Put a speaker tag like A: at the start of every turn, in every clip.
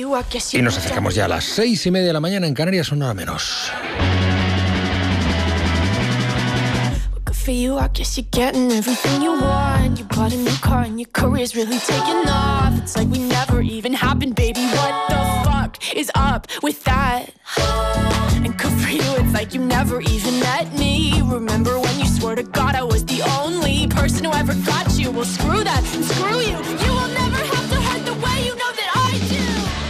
A: Y nos acercamos ya a las 6:30 de la mañana en Canarias, una hora menos. For you, I guess you're getting everything you want. You bought a new car and your career's really taking off. It's like we never even happened, baby. What the fuck is up with that? And good for you, it's like you never even met me. Remember when you swore to God I was the only person who ever got you? Well, screw that and screw you. You will never have to hurt the way you know that I do.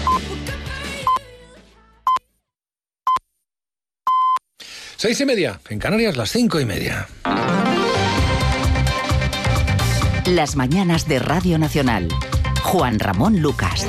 A: 6:30, en Canarias las 5:30.
B: Las mañanas de Radio Nacional. Juan Ramón Lucas.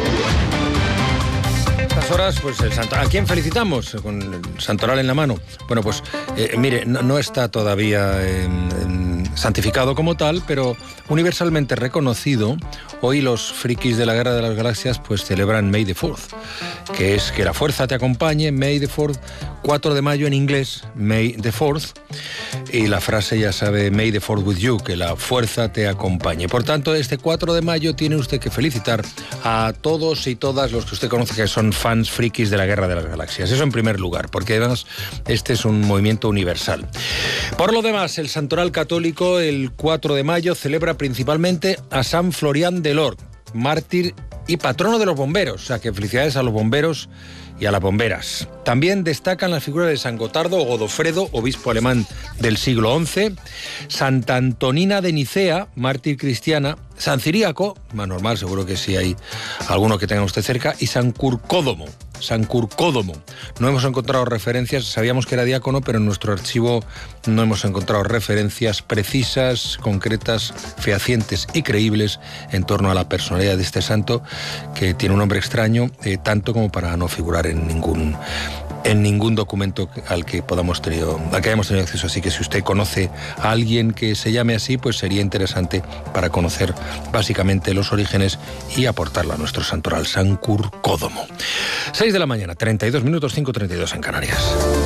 A: Estas horas, pues ¿a quién felicitamos? Con el santoral en la mano. Bueno, pues mire, no está todavía santificado como tal, pero universalmente reconocido. Hoy los frikis de la Guerra de las Galaxias pues celebran May the 4th, que es que la fuerza te acompañe. May the 4th, 4 de mayo en inglés, May the 4th, y la frase ya sabe, May the 4th with you, que la fuerza te acompañe. Por tanto, este 4 de mayo tiene usted que felicitar a todos y todas los que usted conoce que son fans frikis de la Guerra de las Galaxias. Eso en primer lugar, porque además este es un movimiento universal. Por lo demás, el santoral católico el 4 de mayo celebra principalmente a San Florián de Lor, mártir y patrono de los bomberos. O sea, que felicidades a los bomberos y a las bomberas. También destacan las figuras de San Gotardo o Godofredo, obispo alemán del siglo XI, Santa Antonina de Nicea, mártir cristiana, San Ciríaco, más normal, seguro que sí hay alguno que tenga usted cerca, y San Curcódomo. No hemos encontrado referencias, sabíamos que era diácono, pero en nuestro archivo no hemos encontrado referencias precisas, concretas, fehacientes y creíbles en torno a la personalidad de este santo, que tiene un nombre extraño, tanto como para no figurar en ningún documento al que hayamos tenido acceso. Así que si usted conoce a alguien que se llame así, pues sería interesante para conocer básicamente los orígenes y aportarlo a nuestro santoral, San Curcódomo. 6 de la mañana, 32 minutos, 5:32 en Canarias.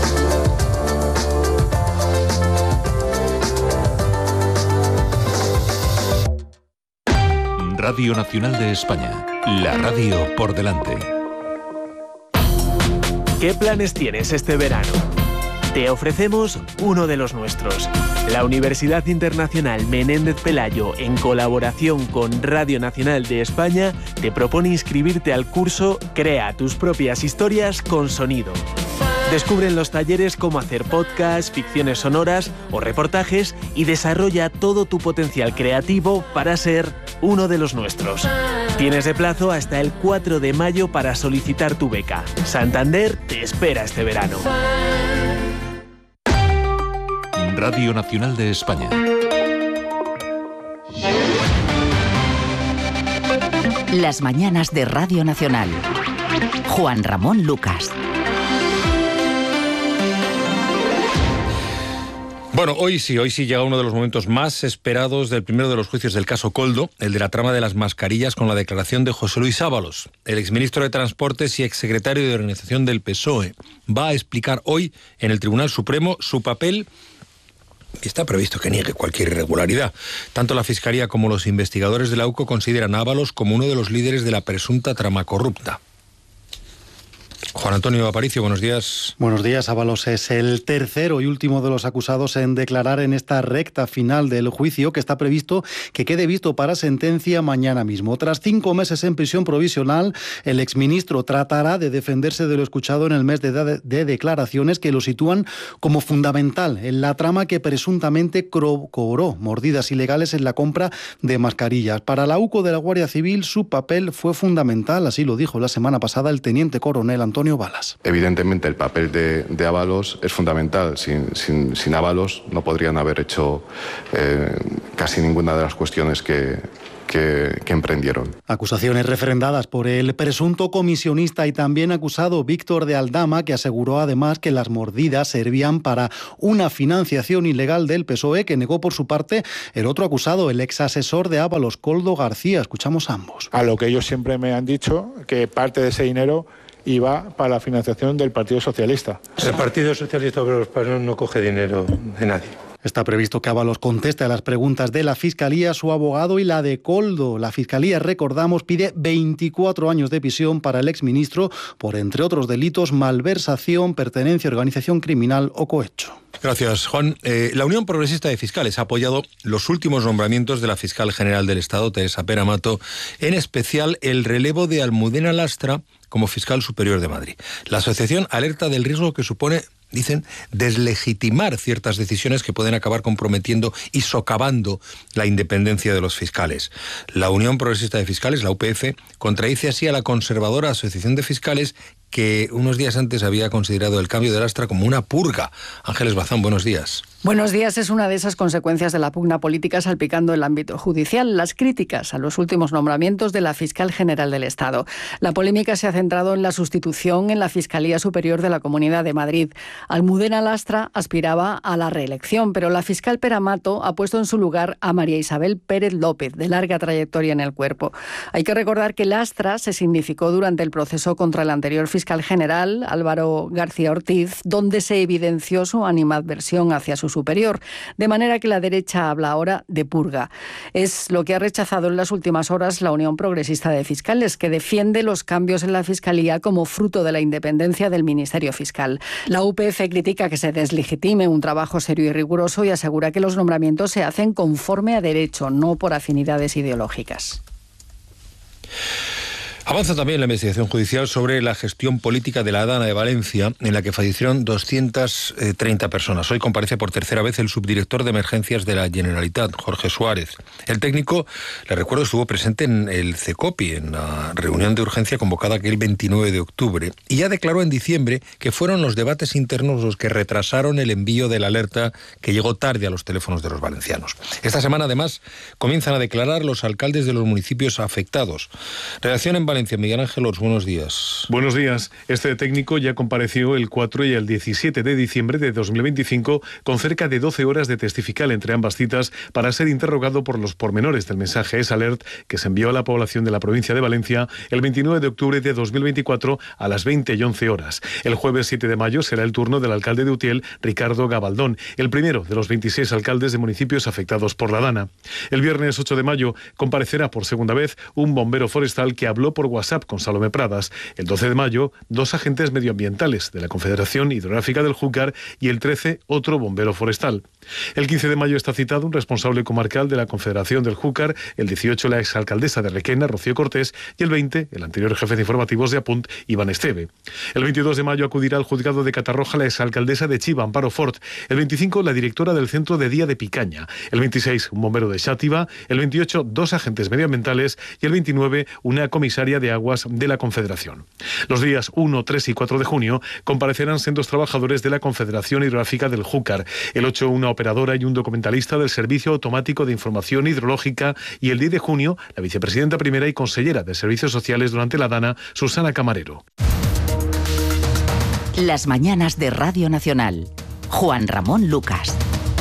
C: Radio Nacional de España, la radio por delante.
D: ¿Qué planes tienes este verano? Te ofrecemos uno de los nuestros. La Universidad Internacional Menéndez Pelayo, en colaboración con Radio Nacional de España, te propone inscribirte al curso Crea tus propias historias con sonido. Descubre en los talleres cómo hacer podcasts, ficciones sonoras o reportajes y desarrolla todo tu potencial creativo para ser uno de los nuestros. Tienes de plazo hasta el 4 de mayo para solicitar tu beca. Santander te espera este verano.
C: Radio Nacional de España.
B: Las mañanas de Radio Nacional. Juan Ramón Lucas.
A: Bueno, hoy sí llega uno de los momentos más esperados del primero de los juicios del caso Koldo, el de la trama de las mascarillas, con la declaración de José Luis Ábalos. El exministro de Transportes y exsecretario de Organización del PSOE va a explicar hoy en el Tribunal Supremo su papel. Está previsto que niegue cualquier irregularidad. Tanto la Fiscalía como los investigadores de la UCO consideran a Ábalos como uno de los líderes de la presunta trama corrupta. Juan Antonio Aparicio, buenos días.
E: Buenos días. Ábalos es el tercero y último de los acusados en declarar en esta recta final del juicio, que está previsto que quede visto para sentencia mañana mismo. Tras 5 meses en prisión provisional, el exministro tratará de defenderse de lo escuchado en el mes de declaraciones que lo sitúan como fundamental en la trama que presuntamente cobró mordidas ilegales en la compra de mascarillas. Para la UCO de la Guardia Civil, su papel fue fundamental, así lo dijo la semana pasada el teniente coronel Antonio Balas.
F: Evidentemente el papel de Ábalos es fundamental. Sin Ábalos no podrían haber hecho casi ninguna de las cuestiones que emprendieron.
E: Acusaciones refrendadas por el presunto comisionista y también acusado Víctor de Aldama, que aseguró además que las mordidas servían para una financiación ilegal del PSOE, que negó por su parte el otro acusado, el ex asesor de Ábalos, Koldo García. Escuchamos a ambos.
G: A lo que ellos siempre me han dicho, que parte de ese dinero iba para la financiación del Partido Socialista.
H: El Partido Socialista Obrero Español no coge dinero de nadie.
E: Está previsto que Ábalos conteste a las preguntas de la Fiscalía, su abogado y la de Koldo. La Fiscalía, recordamos, pide 24 años de prisión para el exministro por, entre otros delitos, malversación, pertenencia a organización criminal o cohecho.
A: Gracias, Juan. La Unión Progresista de Fiscales ha apoyado los últimos nombramientos de la fiscal general del Estado, Teresa Pera Mato, en especial el relevo de Almudena Lastra como fiscal superior de Madrid. La asociación alerta del riesgo que supone, dicen, deslegitimar ciertas decisiones que pueden acabar comprometiendo y socavando la independencia de los fiscales. La Unión Progresista de Fiscales, la UPF, contradice así a la conservadora Asociación de Fiscales, que unos días antes había considerado el cambio de Lastra como una purga. Ángeles Bazán, buenos días.
H: Buenos días. Es una de esas consecuencias de la pugna política salpicando el ámbito judicial, las críticas a los últimos nombramientos de la fiscal general del Estado. La polémica se ha centrado en la sustitución en la Fiscalía Superior de la Comunidad de Madrid. Almudena Lastra aspiraba a la reelección, pero la fiscal Pera Mato ha puesto en su lugar a María Isabel Pérez López, de larga trayectoria en el cuerpo. Hay que recordar que Lastra se significó durante el proceso contra el anterior fiscal general, Álvaro García Ortiz, donde se evidenció su animadversión hacia su superior, de manera que la derecha habla ahora de purga. Es lo que ha rechazado en las últimas horas la Unión Progresista de Fiscales, que defiende los cambios en la Fiscalía como fruto de la independencia del Ministerio Fiscal. La UPF critica que se deslegitime un trabajo serio y riguroso y asegura que los nombramientos se hacen conforme a derecho, no por afinidades ideológicas.
A: Avanza también la investigación judicial sobre la gestión política de la Dana de Valencia, en la que fallecieron 230 personas. Hoy comparece por tercera vez el subdirector de emergencias de la Generalitat, Jorge Suárez. El técnico, le recuerdo, estuvo presente en el CECOPI, en la reunión de urgencia convocada aquel 29 de octubre, y ya declaró en diciembre que fueron los debates internos los que retrasaron el envío de la alerta que llegó tarde a los teléfonos de los valencianos. Esta semana, además, comienzan a declarar los alcaldes de los municipios afectados. Redacción en Valencia. Miguel Ángel Ors, buenos días.
I: Buenos días. Este técnico ya compareció el 4 y el 17 de diciembre de 2025 con cerca de 12 horas de testifical entre ambas citas para ser interrogado por los pormenores del mensaje S-Alert que se envió a la población de la provincia de Valencia el 29 de octubre de 2024 a las 20 y 11 horas. El jueves 7 de mayo será el turno del alcalde de Utiel, Ricardo Gabaldón, el primero de los 26 alcaldes de municipios afectados por la Dana. El viernes 8 de mayo comparecerá por segunda vez un bombero forestal que habló por WhatsApp con Salomé Pradas. El 12 de mayo, 2 agentes medioambientales de la Confederación Hidrográfica del Júcar y el 13, otro bombero forestal. El 15 de mayo está citado un responsable comarcal de la Confederación del Júcar, el 18 la exalcaldesa de Requena, Rocío Cortés, y el 20 el anterior jefe de informativos de Apunt, Iván Esteve. El 22 de mayo acudirá al juzgado de Catarroja la exalcaldesa de Chiva, Amparo Fort. El 25 la directora del Centro de Día de Picaña. El 26 un bombero de Xàtiva. El 28 2 agentes medioambientales y el 29 una comisaria de aguas de la Confederación. Los días 1, 3 y 4 de junio comparecerán sendos trabajadores de la Confederación Hidrográfica del Júcar. El 8 una operadora y un documentalista del Servicio Automático de Información Hidrológica y el 10 de junio la vicepresidenta primera y consellera de Servicios Sociales durante la Dana, Susana Camarero.
B: Las mañanas de Radio Nacional. Juan Ramón Lucas.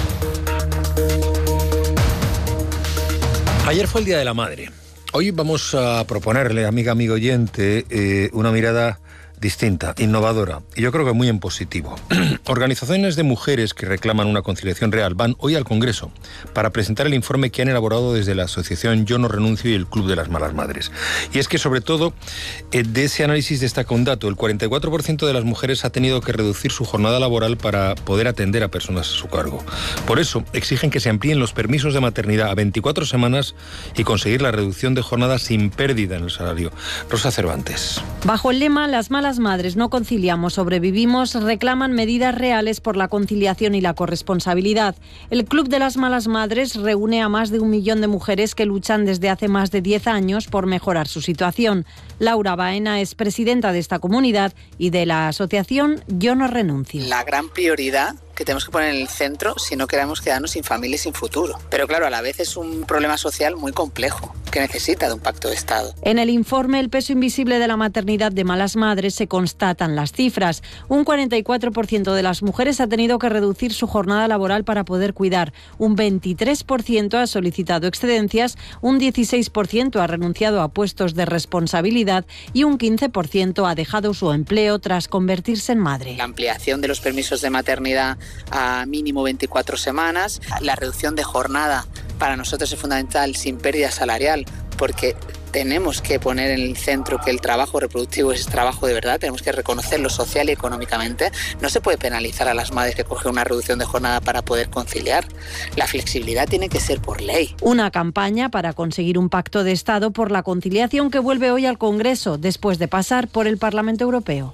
A: Ayer fue el Día de la Madre. Hoy vamos a proponerle, amigo oyente, una mirada distinta, innovadora, y yo creo que muy en positivo. Organizaciones de mujeres que reclaman una conciliación real van hoy al Congreso para presentar el informe que han elaborado desde la asociación Yo No Renuncio y el Club de las Malas Madres. Y es que, sobre todo, de ese análisis destaca un dato: el 44% de las mujeres ha tenido que reducir su jornada laboral para poder atender a personas a su cargo. Por eso, exigen que se amplíen los permisos de maternidad a 24 semanas y conseguir la reducción de jornada sin pérdida en el salario. Rosa Cervantes.
J: Bajo el lema Las malas madres no conciliamos, sobrevivimos, reclaman medidas reales por la conciliación y la corresponsabilidad. El Club de las Malas Madres reúne a más de 1 millón de mujeres que luchan desde hace más de 10 años por mejorar su situación. Laura Baena es presidenta de esta comunidad y de la asociación Yo No Renuncio.
K: La gran prioridad que tenemos que poner en el centro si no queremos quedarnos sin familia y sin futuro. Pero claro, a la vez es un problema social muy complejo que necesita de un pacto de Estado.
J: En el informe El peso invisible de la maternidad de malas madres se constatan las cifras. Un 44% de las mujeres ha tenido que reducir su jornada laboral para poder cuidar. Un 23% ha solicitado excedencias, un 16% ha renunciado a puestos de responsabilidad y un 15% ha dejado su empleo tras convertirse en madre.
K: La ampliación de los permisos de maternidad a mínimo 24 semanas. La reducción de jornada para nosotros es fundamental sin pérdida salarial, porque tenemos que poner en el centro que el trabajo reproductivo es trabajo de verdad, tenemos que reconocerlo social y económicamente. No se puede penalizar a las madres que cogen una reducción de jornada para poder conciliar. La flexibilidad tiene que ser por ley.
J: Una campaña para conseguir un pacto de Estado por la conciliación que vuelve hoy al Congreso, después de pasar por el Parlamento Europeo.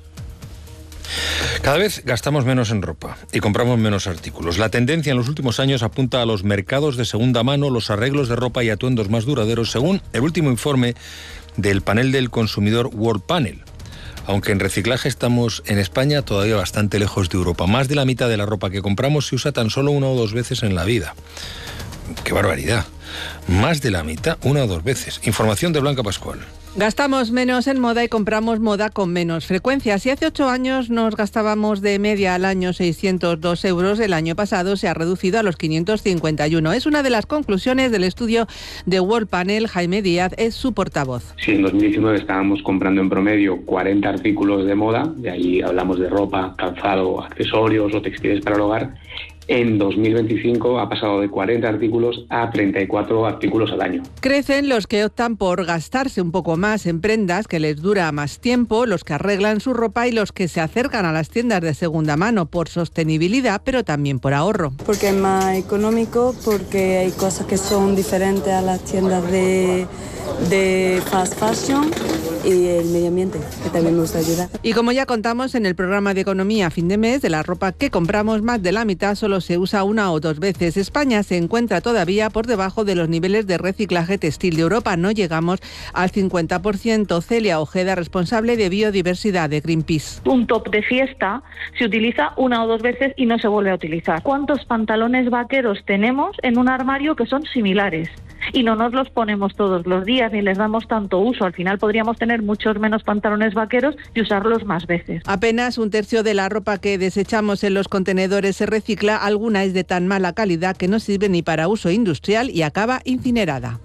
A: Cada vez gastamos menos en ropa y compramos menos artículos. La tendencia en los últimos años apunta a los mercados de segunda mano, los arreglos de ropa y atuendos más duraderos, según el último informe del panel del consumidor World Panel. Aunque en reciclaje estamos en España todavía bastante lejos de Europa. Más de la mitad de la ropa que compramos se usa tan solo 1 o 2 veces en la vida. ¡Qué barbaridad! Más de la mitad, 1 o 2 veces. Información de Blanca Pascual.
L: Gastamos menos en moda y compramos moda con menos frecuencia. Si hace 8 años nos gastábamos de media al año 602 euros, el año pasado se ha reducido a los 551. Es una de las conclusiones del estudio de World Panel. Jaime Díaz es su portavoz.
M: Si en 2019 estábamos comprando en promedio 40 artículos de moda, de ahí hablamos de ropa, calzado, accesorios o textiles para el hogar, en 2025 ha pasado de 40 artículos a 34 artículos al año.
L: Crecen los que optan por gastarse un poco más en prendas que les dura más tiempo, los que arreglan su ropa y los que se acercan a las tiendas de segunda mano por sostenibilidad, pero también por ahorro.
N: Porque es más económico, porque hay cosas que son diferentes a las tiendas de fast fashion y el medio ambiente, que también nos ayuda.
L: Y como ya contamos en el programa de economía a fin de mes, de la ropa que compramos, más de la mitad solo se usa 1 o 2 veces. España se encuentra todavía por debajo de los niveles de reciclaje textil de Europa. No llegamos al 50%. Celia Ojeda, responsable de biodiversidad de Greenpeace.
O: Un top de fiesta se utiliza 1 o 2 veces y no se vuelve a utilizar. ¿Cuántos pantalones vaqueros tenemos en un armario que son similares? Y no nos los ponemos todos los días ni les damos tanto uso. Al final podríamos tener muchos menos pantalones vaqueros y usarlos más veces.
L: Apenas 1/3 de la ropa que desechamos en los contenedores se recicla. Alguna es de tan mala calidad que no sirve ni para uso industrial y acaba incinerada.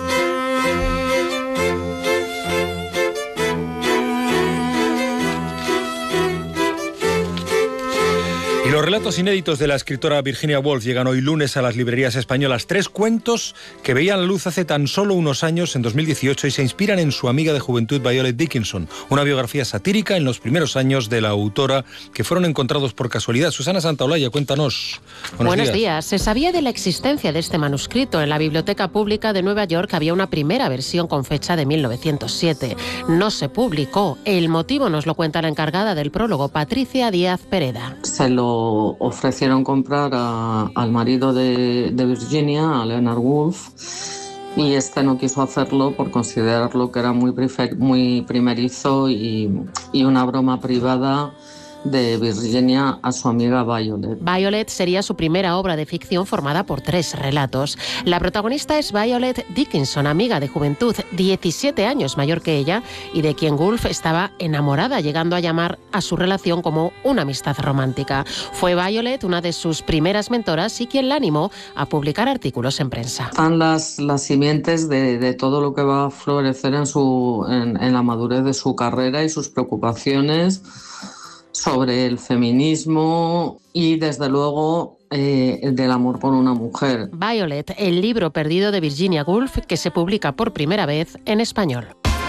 A: Y los relatos inéditos de la escritora Virginia Woolf llegan hoy lunes a las librerías españolas. 3 cuentos que veían la luz hace tan solo unos años, en 2018, y se inspiran en su amiga de juventud Violet Dickinson. Una biografía satírica en los primeros años de la autora que fueron encontrados por casualidad. Susana Santaolalla, cuéntanos.
P: Buenos días. Se sabía de la existencia de este manuscrito. En la Biblioteca Pública de Nueva York había una primera versión con fecha de 1907. No se publicó. El motivo nos lo cuenta la encargada del prólogo, Patricia Díaz Pereda.
Q: Se lo ofrecieron comprar al marido de Virginia, a Leonard Woolf, y este no quiso hacerlo por considerarlo que era muy primerizo y una broma privada de Virginia a su amiga Violet.
P: Violet sería su primera obra de ficción formada por 3 relatos. La protagonista es Violet Dickinson, amiga de juventud, 17 años mayor que ella y de quien Woolf estaba enamorada, llegando a llamar a su relación como una amistad romántica. Fue Violet una de sus primeras mentoras y quien la animó a publicar artículos en prensa.
Q: Están las simientes de todo lo que va a florecer en la madurez de su carrera y sus preocupaciones sobre el feminismo y, desde luego, del amor por una mujer.
P: Violet, el libro perdido de Virginia Woolf, que se publica por primera vez en español.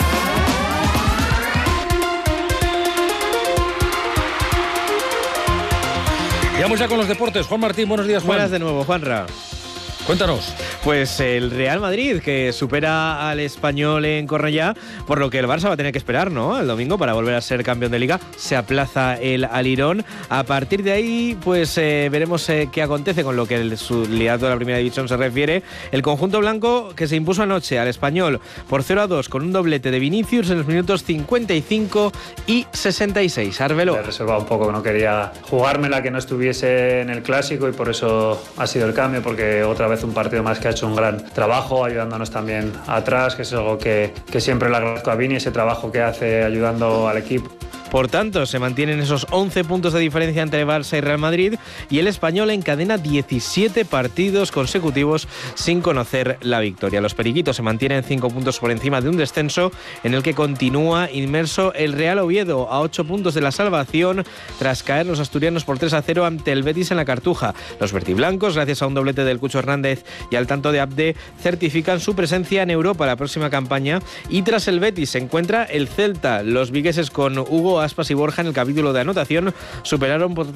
A: Y vamos ya con los deportes. Juan Martín, buenos días, Juan.
R: Buenas de nuevo, Juanra.
A: Cuéntanos.
R: Pues el Real Madrid, que supera al Español en Cornellá, por lo que el Barça va a tener que esperar, ¿no? El domingo para volver a ser campeón de Liga. Se aplaza el Alirón. A partir de ahí, pues veremos qué acontece con lo que su liderato de la Primera División se refiere. El conjunto blanco, que se impuso anoche al Español por 0-2 con un doblete de Vinicius en los minutos 55 y 66. Arbeló.
S: He reservado un poco, que no quería jugármela, que no estuviese en el Clásico, y por eso ha sido el cambio, porque otra vez un partido más que ha hecho un gran trabajo, ayudándonos también atrás, que es algo que siempre le agradezco a Vini, ese trabajo que hace ayudando al equipo.
R: Por tanto, se mantienen esos 11 puntos de diferencia entre Barça y Real Madrid, y el español encadena 17 partidos consecutivos sin conocer la victoria. Los periquitos se mantienen 5 puntos por encima de un descenso en el que continúa inmerso el Real Oviedo, a 8 puntos de la salvación tras caer los asturianos por 3-0 ante el Betis en la Cartuja. Los verdiblancos, gracias a un doblete del Cucho Hernández y al tanto de Abde, certifican su presencia en Europa la próxima campaña, y tras el Betis se encuentra el Celta. Los vigueses, con Hugo Aspas y Borja en el capítulo de anotación, superaron por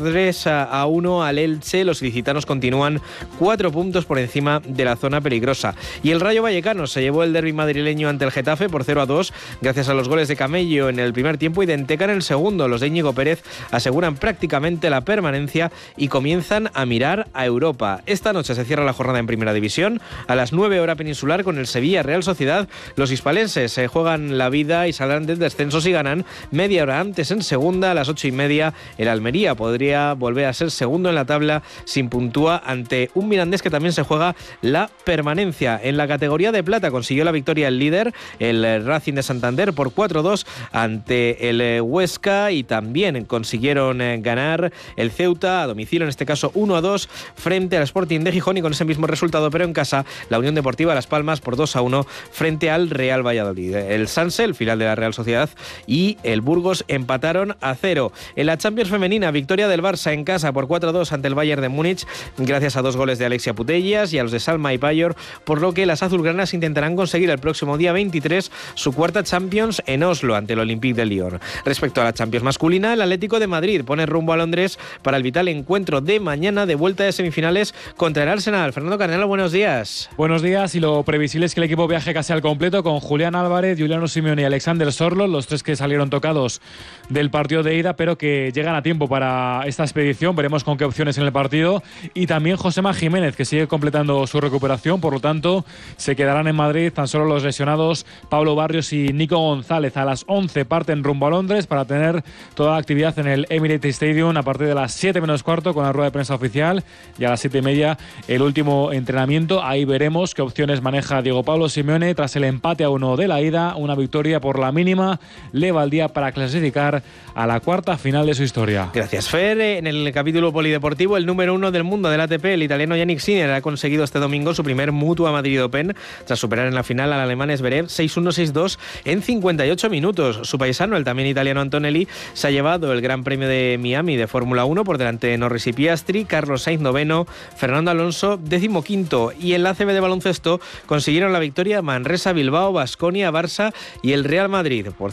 R: 3-1 al Elche. Los ilicitanos continúan 4 puntos por encima de la zona peligrosa. Y el Rayo Vallecano se llevó el derbi madrileño ante el Getafe por 0-2 gracias a los goles de Camello en el primer tiempo y de Enteca en el segundo. Los de Íñigo Pérez aseguran prácticamente la permanencia y comienzan a mirar a Europa. Esta noche se cierra la jornada en Primera División a las 9 hora peninsular con el Sevilla Real Sociedad. Los hispalenses se juegan la vida y saldrán del descenso si ganan. Media hora antes en Segunda, a las 8:30, el Almería podría volver a ser segundo en la tabla sin puntúa ante un Mirandés que también se juega la permanencia. En la categoría de plata consiguió la victoria el líder, el Racing de Santander, por 4-2 ante el Huesca, y también consiguieron ganar el Ceuta a domicilio, en este caso 1-2 frente al Sporting de Gijón, y con ese mismo resultado pero en casa la Unión Deportiva Las Palmas por 2-1 frente al Real Valladolid. El Sanse, el filial de la Real Sociedad, y el Burgos empataron a 0. En la Champions femenina, victoria del Barça en casa por 4-2 ante el Bayern de Múnich gracias a 2 goles de Alexia Putellas y a los de Salma y Payor, por lo que las azulgranas intentarán conseguir el próximo día 23 su cuarta Champions en Oslo ante el Olympique de Lyon. Respecto a la Champions masculina, el Atlético de Madrid pone rumbo a Londres para el vital encuentro de mañana de vuelta de semifinales contra el Arsenal. Fernando Carnero, buenos días.
T: Buenos días, y lo previsible es que el equipo viaje casi al completo con Julián Álvarez, Giuliano Simeone y Alexander Sorloth, los 3 que salieron tocados del partido de ida, pero que llegan a tiempo para esta expedición. Veremos con qué opciones en el partido. Y también Josema Jiménez, que sigue completando su recuperación, por lo tanto se quedarán en Madrid tan solo los lesionados Pablo Barrios y Nico González. A las 11 parten rumbo a Londres para tener toda la actividad en el Emirates Stadium a partir de las 7 menos cuarto con la rueda de prensa oficial, y a las 7:30 el último entrenamiento. Ahí veremos qué opciones maneja Diego Pablo Simeone tras el empate a 1 de la ida. Una victoria por la mínima le valdría para clasificar a la cuarta final de su historia.
R: Gracias, Fer. En el capítulo polideportivo, el número 1 del mundo del ATP, el italiano Yannick Sinner, ha conseguido este domingo su primer Mutua Madrid Open tras superar en la final al alemán Zverev 6-1, 6-2 en 58 minutos. Su paisano, el también italiano Antonelli, se ha llevado el Gran Premio de Miami de Fórmula 1 por delante de Norris y Piastri, Carlos Sainz noveno, Fernando Alonso 15º. Y en la ACB de baloncesto consiguieron la victoria Manresa, Bilbao, Baskonia, Barça y el Real Madrid por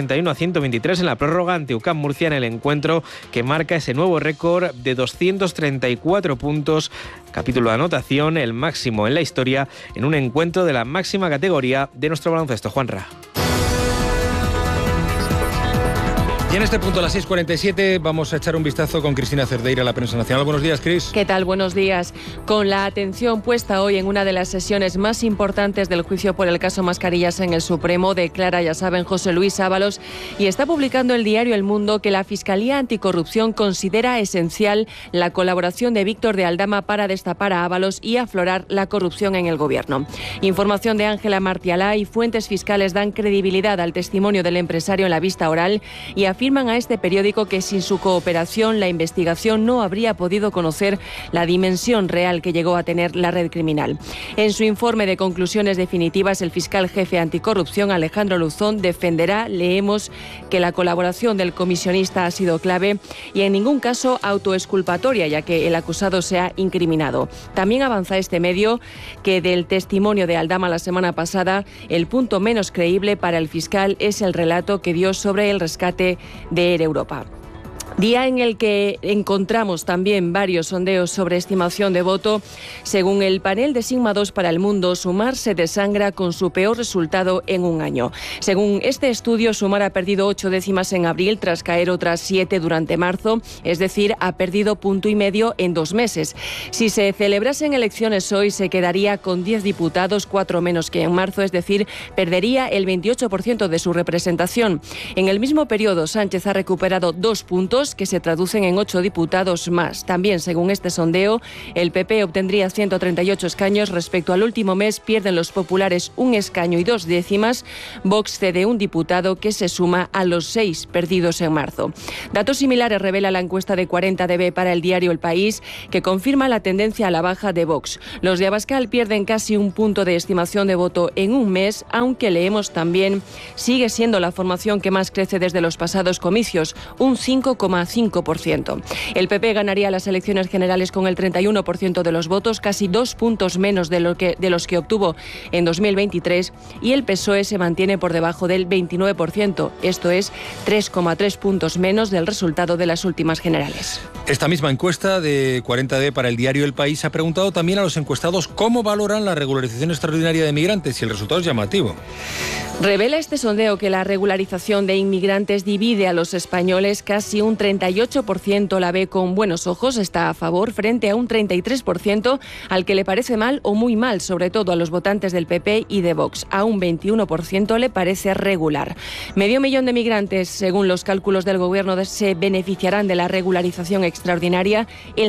R: 131-123 en la prórroga ante UCAM Murcia, en el encuentro que marca ese nuevo récord de 234 puntos, capítulo de anotación, el máximo en la historia en un encuentro de la máxima categoría de nuestro baloncesto. Juanra.
A: Y en este punto, a las 6:47, vamos a echar un vistazo con Cristina Cerdeira a la prensa nacional. Buenos días, Cris.
U: ¿Qué tal? Buenos días. Con la atención puesta hoy en una de las sesiones más importantes del juicio por el caso Mascarillas en el Supremo, declara, ya saben, José Luis Ábalos, y está publicando el diario El Mundo que la Fiscalía Anticorrupción considera esencial la colaboración de Víctor de Aldama para destapar a Ábalos y aflorar la corrupción en el Gobierno. Información de Ángela Martialá y fuentes fiscales dan credibilidad al testimonio del empresario en la vista oral y afirman a este periódico que sin su cooperación la investigación no habría podido conocer la dimensión real que llegó a tener la red criminal. En su informe de conclusiones definitivas, el fiscal jefe anticorrupción Alejandro Luzón defenderá, leemos, que la colaboración del comisionista ha sido clave y en ningún caso autoexculpatoria, ya que el acusado se ha incriminado. También avanza este medio que del testimonio de Aldama la semana pasada, el punto menos creíble para el fiscal es el relato que dio sobre el rescate de Air Europa. Día en el que encontramos también varios sondeos sobre estimación de voto. Según el panel de Sigma 2 para el Mundo, Sumar se desangra con su peor resultado en un año. Según este estudio, Sumar ha perdido 8 décimas en abril tras caer otras 7 durante marzo, es decir, ha perdido 1,5 puntos en 2 meses. Si se celebrasen elecciones hoy, se quedaría con 10 diputados, 4 menos que en marzo, es decir, perdería el 28% de su representación. En el mismo periodo, Sánchez ha recuperado 2 puntos, votos, que se traducen en 8 diputados más. También, según este sondeo, el PP obtendría 138 escaños. Respecto al último mes, pierden los populares 1 escaño y 2 décimas. Vox cede 1 diputado, que se suma a los 6 perdidos en marzo. Datos similares revela la encuesta de 40DB para el diario El País, que confirma la tendencia a la baja de Vox. Los de Abascal pierden casi 1 punto de estimación de voto en un mes, aunque leemos también sigue siendo la formación que más crece desde los pasados comicios, un 5,5%. El PP ganaría las elecciones generales con el 31% de los votos, casi 2 puntos menos de los que obtuvo en 2023, y el PSOE se mantiene por debajo del 29%, esto es 3,3 puntos menos del resultado de las últimas generales.
A: Esta misma encuesta de 40D para el diario El País ha preguntado también a los encuestados cómo valoran la regularización extraordinaria de migrantes, y el resultado es llamativo.
U: Revela este sondeo que la regularización de inmigrantes divide a los españoles. Casi un 38% la ve con buenos ojos, está a favor, frente a un 33% al que le parece mal o muy mal, sobre todo a los votantes del PP y de Vox. A un 21% le parece regular. 500.000 de migrantes, según los cálculos del Gobierno, se beneficiarán de la regularización extraordinaria. El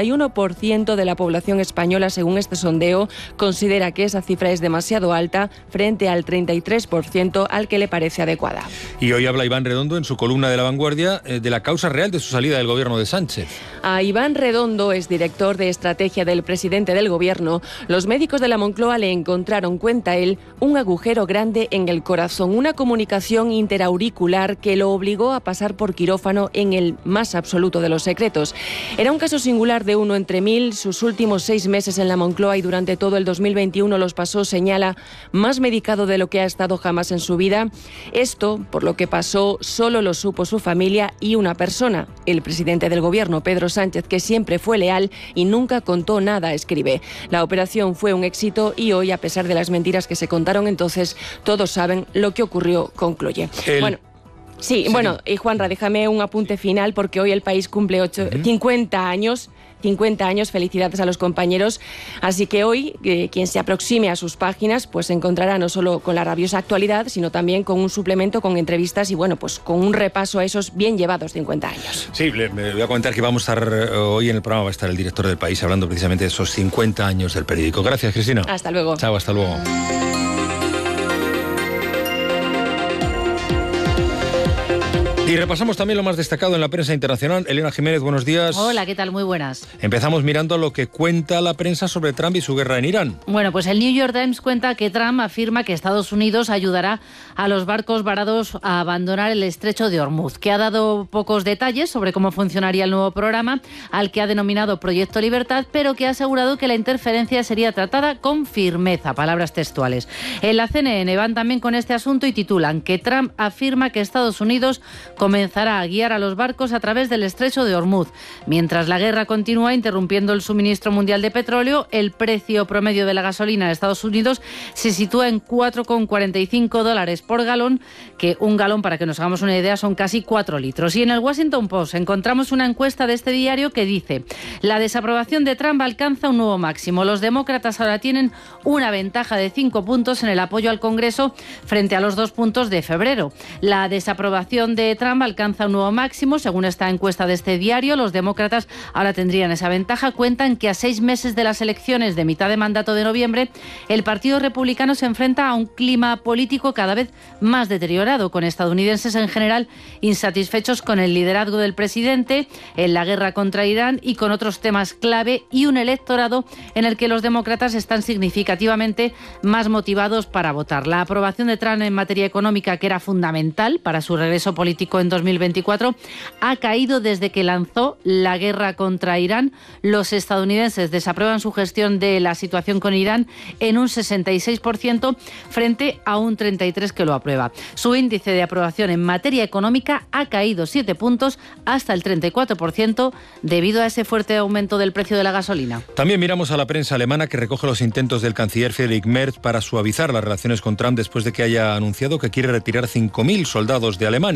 U: 51% de la población española, según este sondeo, considera que esa cifra es demasiado alta, frente al 33% al que le parece adecuada.
A: Y hoy habla Iván Redondo en su columna de La Vanguardia de la causa real de su salida del gobierno de Sánchez.
U: A Iván Redondo, exdirector de estrategia del presidente del gobierno, los médicos de la Moncloa le encontraron, cuenta él, un agujero grande en el corazón, una comunicación interauricular que lo obligó a pasar por quirófano en el más absoluto de los secretos. Era un caso singular de 1 entre 1000. Sus últimos 6 meses en la Moncloa y durante todo el 2021 los pasó, señala, más medicado de lo que ha estado jamás en su vida. Esto, por lo que pasó, solo lo supo su familia y una persona, el presidente del gobierno, Pedro Sánchez, que siempre fue leal y nunca contó nada, escribe. La operación fue un éxito y hoy, a pesar de las mentiras que se contaron entonces, todos saben lo que ocurrió, concluye. Sí, y Juanra, déjame un apunte final, porque hoy El País cumple 50 años. 50 años, felicidades a los compañeros. Así que hoy, quien se aproxime a sus páginas, pues encontrará no solo con la rabiosa actualidad, sino también con un suplemento, con entrevistas y, pues con un repaso a esos bien llevados 50 años.
A: Sí, le voy a comentar que vamos a estar hoy en el programa, va a estar el director del País hablando precisamente de esos 50 años del periódico. Gracias, Cristina.
U: Hasta luego.
A: Chao, hasta luego. Y repasamos también lo más destacado en la prensa internacional. Elena Jiménez, buenos días.
D: Hola, ¿qué tal? Muy buenas.
A: Empezamos mirando lo que cuenta la prensa sobre Trump y su guerra en Irán.
D: Bueno, pues el New York Times cuenta que Trump afirma que Estados Unidos ayudará a los barcos varados a abandonar el estrecho de Hormuz, que ha dado pocos detalles sobre cómo funcionaría el nuevo programa, al que ha denominado Proyecto Libertad, pero que ha asegurado que la interferencia sería tratada con firmeza, palabras textuales. En la CNN van también con este asunto y titulan que Trump afirma que Estados Unidos comenzará a guiar a los barcos a través del estrecho de Hormuz. Mientras la guerra continúa interrumpiendo el suministro mundial de petróleo, el precio promedio de la gasolina en Estados Unidos se sitúa en $4,45 por galón, que un galón, para que nos hagamos una idea, son casi 4 litros. Y en el Washington Post encontramos una encuesta de este diario que dice: la desaprobación de Trump alcanza un nuevo máximo. Los demócratas ahora tienen una ventaja de 5 puntos en el apoyo al Congreso frente a los 2 puntos de febrero. La desaprobación de Trump alcanza un nuevo máximo. Según esta encuesta de este diario, los demócratas ahora tendrían esa ventaja. Cuentan que a 6 meses de las elecciones de mitad de mandato de noviembre, el Partido Republicano se enfrenta a un clima político cada vez más deteriorado, con estadounidenses en general insatisfechos con el liderazgo del presidente en la guerra contra Irán y con otros temas clave, y un electorado en el que los demócratas están significativamente más motivados para votar. La aprobación de Trump en materia económica, que era fundamental para su regreso político en 2024, ha caído desde que lanzó la guerra contra Irán. Los estadounidenses desaprueban su gestión de la situación con Irán en un 66% frente a un 33% que lo aprueba. Su índice de aprobación en materia económica ha caído 7 puntos hasta el 34% debido a ese fuerte aumento del precio de la gasolina.
A: También miramos a la prensa alemana, que recoge los intentos del canciller Friedrich Merz para suavizar las relaciones con Trump después de que haya anunciado que quiere retirar 5.000 soldados de Alemania.
D: Sí,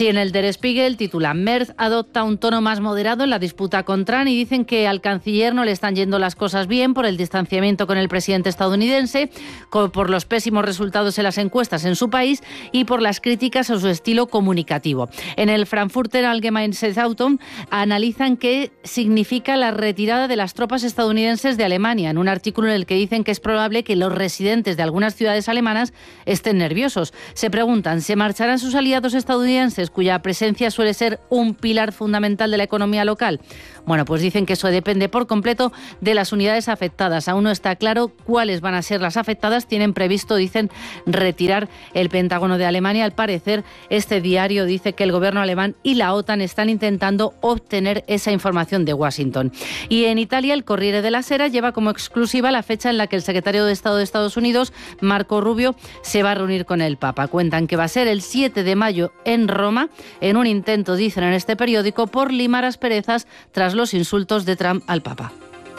D: Sí, en el Der Spiegel titula: Merz adopta un tono más moderado en la disputa con Trump y dicen que al canciller no le están yendo las cosas bien por el distanciamiento con el presidente estadounidense, por los pésimos resultados en las encuestas en su país y por las críticas a su estilo comunicativo. En el Frankfurter Allgemeine Zeitung analizan qué significa la retirada de las tropas estadounidenses de Alemania, en un artículo en el que dicen que es probable que los residentes de algunas ciudades alemanas estén nerviosos. Se preguntan, ¿se marcharán sus aliados estadounidenses, cuya presencia suele ser un pilar fundamental de la economía local? Bueno, pues dicen que eso depende por completo de las unidades afectadas. Aún no está claro cuáles van a ser las afectadas. Tienen previsto, dicen, retirar el Pentágono de Alemania. Al parecer, este diario dice que el gobierno alemán y la OTAN están intentando obtener esa información de Washington. Y en Italia, el Corriere della Sera lleva como exclusiva la fecha en la que el secretario de Estado de Estados Unidos, Marco Rubio, se va a reunir con el Papa. Cuentan que va a ser el 7 de mayo en Roma, en un intento, dicen en este periódico, por limar asperezas tras los insultos de Trump al Papa.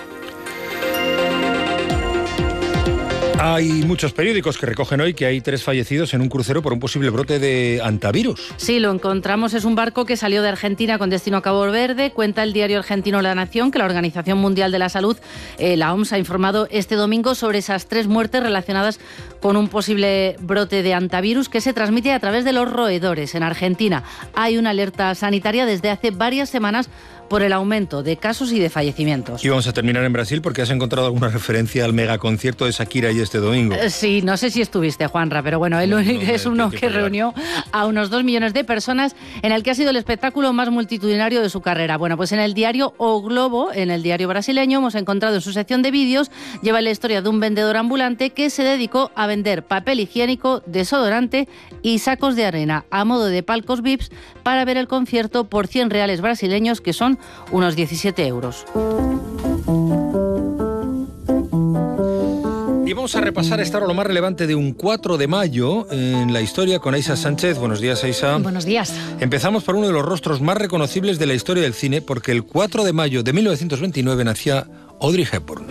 A: Hay muchos periódicos que recogen hoy que hay 3 fallecidos en un crucero por un posible brote de hantavirus.
D: Sí, lo encontramos. Es un barco que salió de Argentina con destino a Cabo Verde. Cuenta el diario argentino La Nación que la Organización Mundial de la Salud, la OMS, ha informado este domingo sobre esas 3 muertes relacionadas con un posible brote de hantavirus que se transmite a través de los roedores. En Argentina hay una alerta sanitaria desde hace varias semanas por el aumento de casos y de fallecimientos.
A: Y vamos a terminar en Brasil porque has encontrado alguna referencia al megaconcierto de Shakira y este domingo.
D: Sí, no sé si estuviste, Juanra, pero bueno, es uno que reunió a unos 2 millones de personas, en el que ha sido el espectáculo más multitudinario de su carrera. Bueno, pues en el diario O Globo, en el diario brasileño, hemos encontrado en su sección de vídeos, lleva la historia de un vendedor ambulante que se dedicó a vender papel higiénico, desodorante y sacos de arena a modo de palcos VIPs para ver el concierto por 100 reales brasileños, que son unos 17 euros.
A: Y vamos a repasar esta hora lo más relevante de un 4 de mayo en la historia con Aisa Sánchez. Buenos días, Aisa.
C: Buenos días.
A: Empezamos por uno de los rostros más reconocibles de la historia del cine, porque el 4 de mayo de 1929 nacía Audrey Hepburn.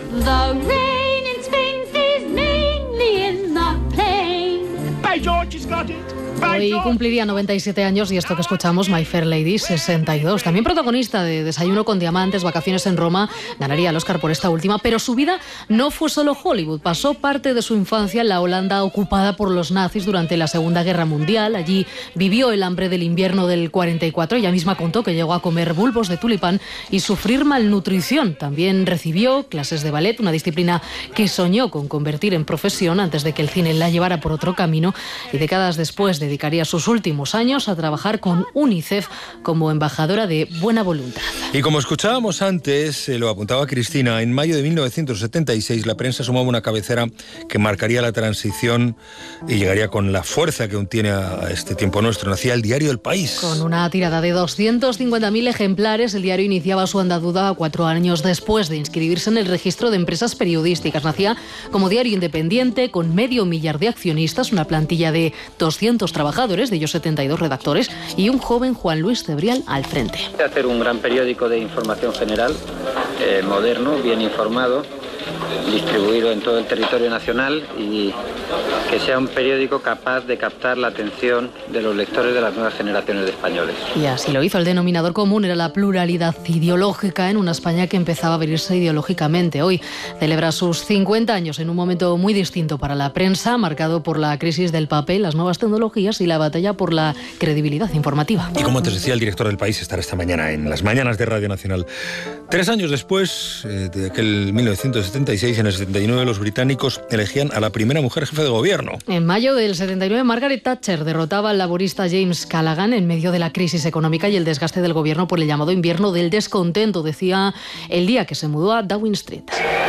C: Hoy cumpliría 97 años y esto que escuchamos, My Fair Lady, 62. También protagonista de Desayuno con Diamantes, Vacaciones en Roma, ganaría el Oscar por esta última, pero su vida no fue solo Hollywood. Pasó parte de su infancia en la Holanda ocupada por los nazis durante la Segunda Guerra Mundial. Allí vivió el hambre del invierno del 44. Ella misma contó que llegó a comer bulbos de tulipán y sufrir malnutrición. También recibió clases de ballet, una disciplina que soñó con convertir en profesión antes de que el cine la llevara por otro camino, y décadas después dedicaría sus últimos años a trabajar con UNICEF como embajadora de buena voluntad.
A: Y como escuchábamos antes, lo apuntaba Cristina, en mayo de 1976 la prensa sumaba una cabecera que marcaría la transición y llegaría con la fuerza que aún tiene a este tiempo nuestro. Nacía el diario El País.
C: Con una tirada de 250.000 ejemplares, el diario iniciaba su andadura 4 años después de inscribirse en el registro de empresas periodísticas. Nacía como diario independiente, con 500.000 de accionistas, una plantilla de 200 trabajadores, de ellos 72 redactores, y un joven Juan Luis Cebrial al frente.
V: Hacer un gran periódico de información general, moderno, bien informado, distribuido en todo el territorio nacional, y que sea un periódico capaz de captar la atención de los lectores de las nuevas generaciones de españoles.
C: Y así lo hizo. El denominador común era la pluralidad ideológica en una España que empezaba a abrirse ideológicamente. Hoy celebra sus 50 años en un momento muy distinto para la prensa, marcado por la crisis del papel, las nuevas tecnologías y la batalla por la credibilidad informativa.
A: Y como antes decía, el director del País estará esta mañana en las mañanas de Radio Nacional. 3 años después de aquel 1976, en el 79 los británicos elegían a la primera mujer jefe de gobierno.
C: En mayo del 79, Margaret Thatcher derrotaba al laborista James Callaghan en medio de la crisis económica y el desgaste del gobierno por el llamado invierno del descontento, decía el día que se mudó a Downing Street.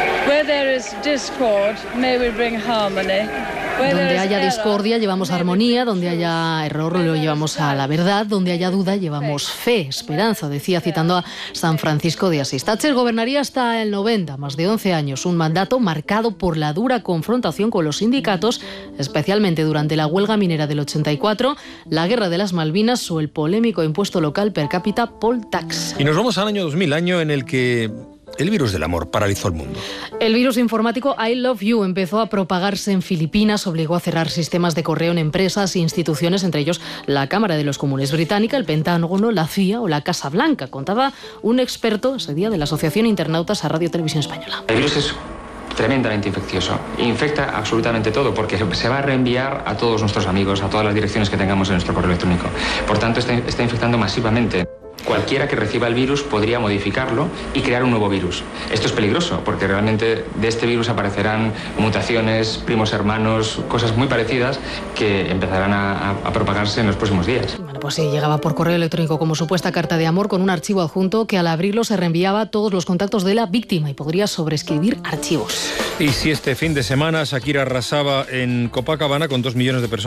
C: Donde haya discordia llevamos armonía, donde haya error lo llevamos a la verdad, donde haya duda llevamos fe, esperanza, decía citando a San Francisco de Asís. Thatcher gobernaría hasta el 90, más de 11 años, un mandato marcado por la dura confrontación con los sindicatos, especialmente durante la huelga minera del 84, la guerra de las Malvinas o el polémico impuesto local per cápita poll tax.
A: Y nos vamos al año 2000, año en el que El virus del amor paralizó el mundo.
C: El virus informático I Love You empezó a propagarse en Filipinas, obligó a cerrar sistemas de correo en empresas e instituciones, entre ellos la Cámara de los Comunes británica, el Pentágono, la CIA o la Casa Blanca. Contaba un experto ese día de la Asociación Internautas a Radio Televisión Española.
F: El virus es tremendamente infeccioso. Infecta absolutamente todo porque se va a reenviar a todos nuestros amigos, a todas las direcciones que tengamos en nuestro correo electrónico. Por tanto, está infectando masivamente. Cualquiera que reciba el virus podría modificarlo y crear un nuevo virus. Esto es peligroso porque realmente de este virus aparecerán mutaciones, primos hermanos, cosas muy parecidas que empezarán a propagarse en los próximos días.
C: Bueno, pues sí, llegaba por correo electrónico como supuesta carta de amor con un archivo adjunto que al abrirlo se reenviaba a todos los contactos de la víctima y podría sobreescribir archivos.
A: Y si este fin de semana Shakira arrasaba en Copacabana con 2 millones de personas